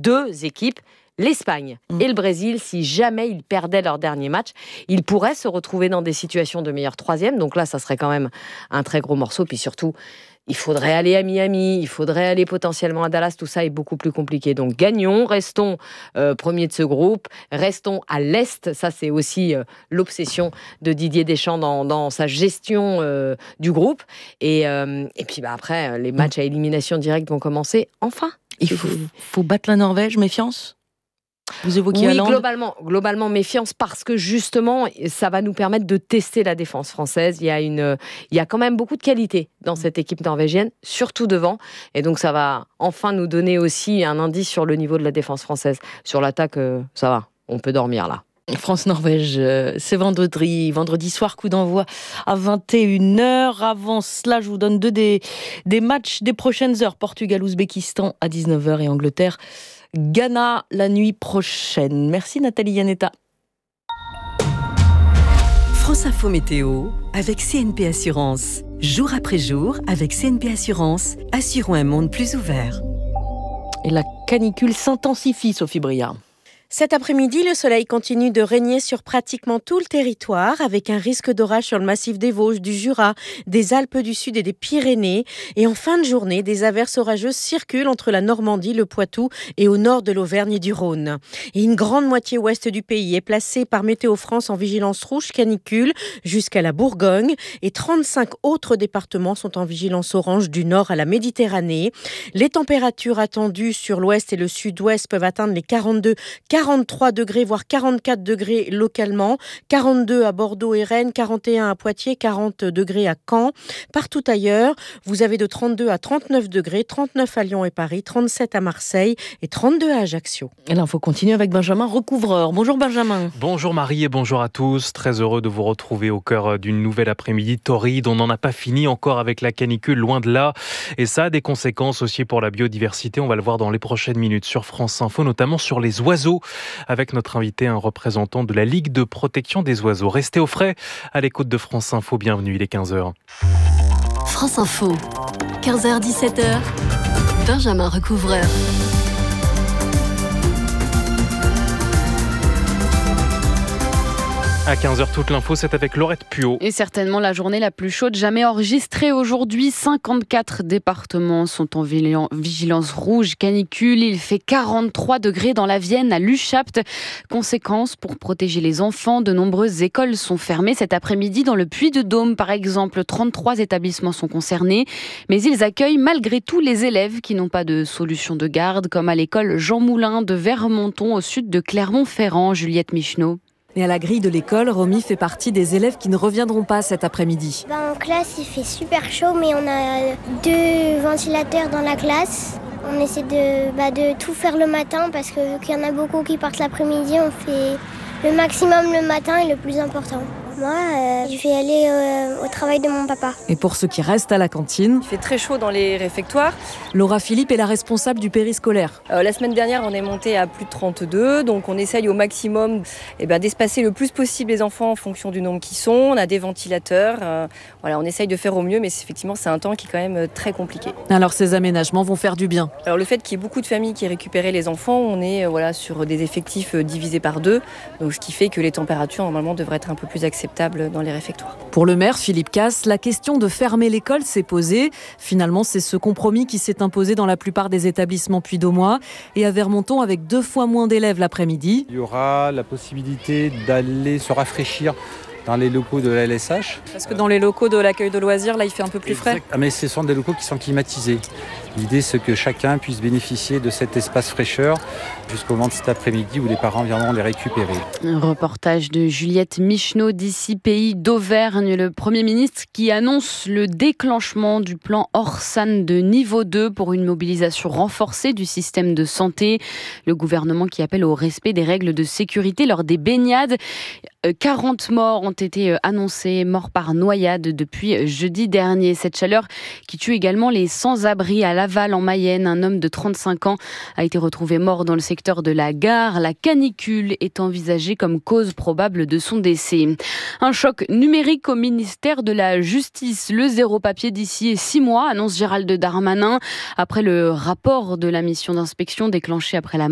deux équipes, l'Espagne et le Brésil, si jamais ils perdaient leur dernier match, ils pourraient se retrouver dans des situations de meilleur troisième. Donc là, ça serait quand même un très gros morceau. Puis surtout, il faudrait aller à Miami, il faudrait aller potentiellement à Dallas. Tout ça est beaucoup plus compliqué. Donc gagnons, restons premiers de ce groupe, restons à l'Est. Ça, c'est aussi l'obsession de Didier Deschamps dans sa gestion du groupe. Et puis après, les matchs à élimination directe vont commencer enfin. Il faut battre la Norvège, méfiance ? Vous évoquiez Oui, Haaland. globalement méfiance parce que justement, ça va nous permettre de tester la défense française. Il y a quand même beaucoup de qualité dans cette équipe norvégienne, surtout devant. Et donc, ça va enfin nous donner aussi un indice sur le niveau de la défense française. Sur l'attaque, ça va, on peut dormir là. France-Norvège, c'est vendredi soir, coup d'envoi à 21h. Avant cela, je vous donne des matchs des prochaines heures. Portugal-Ouzbékistan à 19h et Angleterre-Ghana la nuit prochaine. Merci Nathalie Yanetta. France Info Météo avec CNP Assurance. Jour après jour, avec CNP Assurance, assurons un monde plus ouvert. Et la canicule s'intensifie, Sophie Briard. Cet après-midi, le soleil continue de régner sur pratiquement tout le territoire, avec un risque d'orage sur le massif des Vosges, du Jura, des Alpes du Sud et des Pyrénées. Et en fin de journée, des averses orageuses circulent entre la Normandie, le Poitou et au nord de l'Auvergne et du Rhône. Et une grande moitié ouest du pays est placée par Météo France en vigilance rouge canicule jusqu'à la Bourgogne. Et 35 autres départements sont en vigilance orange du nord à la Méditerranée. Les températures attendues sur l'ouest et le sud-ouest peuvent atteindre les 43 degrés, voire 44 degrés localement, 42 à Bordeaux et Rennes, 41 à Poitiers, 40 degrés à Caen. Partout ailleurs, vous avez de 32 à 39 degrés, 39 à Lyon et Paris, 37 à Marseille et 32 à Ajaccio. Et là, il faut continuer avec Benjamin Recouvreur. Bonjour Benjamin. Bonjour Marie et bonjour à tous. Très heureux de vous retrouver au cœur d'une nouvelle après-midi torride. On n'en a pas fini encore avec la canicule, loin de là. Et ça a des conséquences aussi pour la biodiversité. On va le voir dans les prochaines minutes sur France Info, notamment sur les oiseaux. Avec notre invité, un représentant de la Ligue de protection des oiseaux. Restez au frais à l'écoute de France Info. Bienvenue, il est 15h. France Info, 15h-17h, Benjamin Recouvreur. À 15h, toute l'info, c'est avec Laurette Puot. Et certainement la journée la plus chaude jamais enregistrée aujourd'hui. 54 départements sont en vigilance rouge canicule. Il fait 43 degrés dans la Vienne, à Luchapt. Conséquence, pour protéger les enfants, de nombreuses écoles sont fermées cet après-midi. Dans le Puy-de-Dôme, par exemple, 33 établissements sont concernés. Mais ils accueillent malgré tout les élèves qui n'ont pas de solution de garde, comme à l'école Jean Moulin de Vermonton, au sud de Clermont-Ferrand. Juliette Micheneau. Et à la grille de l'école, Romy fait partie des élèves qui ne reviendront pas cet après-midi. En classe, il fait super chaud, mais on a 2 ventilateurs dans la classe. On essaie de tout faire le matin parce que vu qu'il y en a beaucoup qui partent l'après-midi, on fait le maximum le matin et le plus important. Moi, je vais aller au travail de mon papa. Et pour ceux qui restent à la cantine, il fait très chaud dans les réfectoires. Laura Philippe est la responsable du périscolaire. La semaine dernière, on est monté à plus de 32, donc on essaye au maximum d'espacer le plus possible les enfants en fonction du nombre qui sont. On a des ventilateurs, on essaye de faire au mieux, mais effectivement, c'est un temps qui est quand même très compliqué. Alors ces aménagements vont faire du bien. Alors le fait qu'il y ait beaucoup de familles qui récupèrent les enfants, on est sur des effectifs divisés par 2, donc ce qui fait que les températures normalement devraient être un peu plus acceptables dans les réfectoires. Pour le maire, Philippe Casse, la question de fermer l'école s'est posée. Finalement, c'est ce compromis qui s'est imposé dans la plupart des établissements puy-de-Dômois. Et à Vermonton, avec 2 fois moins d'élèves l'après-midi. Il y aura la possibilité d'aller se rafraîchir dans les locaux de la LSH. Parce que dans les locaux de l'accueil de loisirs, là, il fait un peu plus frais. Mais ce sont des locaux qui sont climatisés. L'idée, c'est que chacun puisse bénéficier de cet espace fraîcheur jusqu'au moment de cet après-midi où les parents viendront les récupérer. Un reportage de Juliette Micheneau d'ici Pays d'Auvergne. Le Premier ministre qui annonce le déclenchement du plan Orsan de niveau 2 pour une mobilisation renforcée du système de santé. Le gouvernement qui appelle au respect des règles de sécurité lors des baignades. 40 morts ont été annoncés, morts par noyade depuis jeudi dernier. Cette chaleur qui tue également les sans-abri à Laval en Mayenne. Un homme de 35 ans a été retrouvé mort dans le secteur de la gare. La canicule est envisagée comme cause probable de son décès. Un choc numérique au ministère de la Justice. Le zéro papier d'ici 6 mois, annonce Gérald Darmanin. Après le rapport de la mission d'inspection déclenchée après la